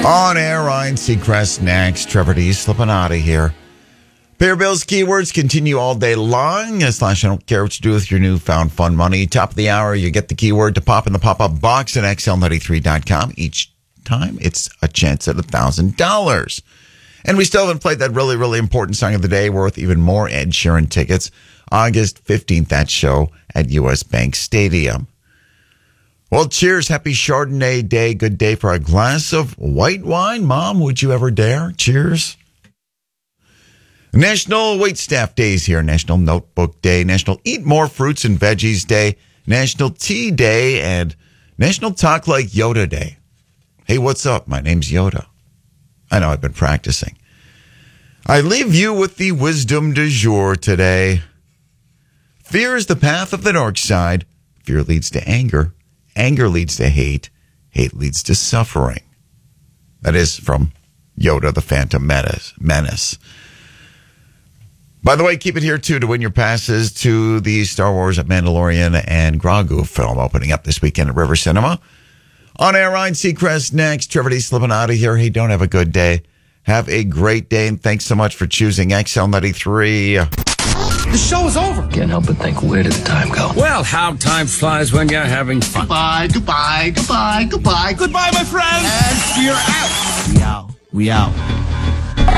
On air, Ryan Seacrest next. Trevor D slipping out of here. Pay your bills keywords continue all day long. / I don't care what you do with your newfound fun money. Top of the hour, you get the keyword to pop in the pop-up box at xl93.com. Each time, it's a chance at $1,000. And we still haven't played that really, really important song of the day worth even more Ed Sheeran tickets. August 15th, that show at US Bank Stadium. Well, cheers. Happy Chardonnay Day. Good day for a glass of white wine. Mom, would you ever dare? Cheers. National Waitstaff Day is here. National Notebook Day. National Eat More Fruits and Veggies Day. National Tea Day. And National Talk Like Yoda Day. Hey, what's up? My name's Yoda. I know I've been practicing. I leave you with the wisdom du jour today. Fear is the path of the dark side. Fear leads to anger. Anger leads to hate. Hate leads to suffering. That is from Yoda the Phantom Menace. By the way, keep it here, too, to win your passes to the Star Wars Mandalorian and Grogu film opening up this weekend at River Cinema. On air, Ryan Seacrest next. Trevor D slipping out of here. Hey, don't have a good day. Have a great day, and thanks so much for choosing XL93. The show is over. Can't help but think, where did the time go? Well, how time flies when you're having fun. Goodbye, goodbye, goodbye, goodbye. Goodbye, my friend. And we're out. We out.